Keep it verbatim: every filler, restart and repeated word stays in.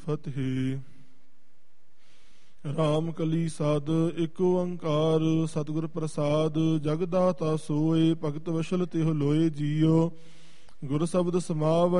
ਫਤਿਹ। ਰਾਮ ਕਲੀ ਸਾਧ ਏਕ ਓੰਕਾਰ ਸਤਿਗੁਰ ਪ੍ਰਸਾਦ। ਜਗ ਦਾਤਾ ਸੋਏ ਭਗਤ ਵਸ਼ਲ ਤਿਹੁ ਲੋਏ ਜੀਓ। ਗੁਰ ਸ਼ਬਦ ਸਮਾਵ